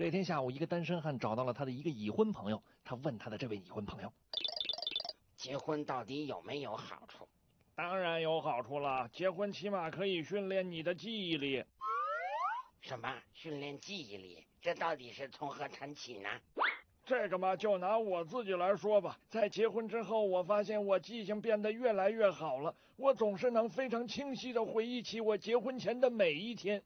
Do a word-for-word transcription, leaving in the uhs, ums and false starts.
这天下午，一个单身汉找到了他的一个已婚朋友，他问他的这位已婚朋友： 结婚到底有没有好处？ 当然有好处了，结婚起码可以训练你的记忆力。 什么训练记忆力？这到底是从何谈起呢？ 这个嘛，就拿我自己来说吧，在结婚之后，我发现我记性变得越来越好了，我总是能非常清晰地回忆起我结婚前的每一天。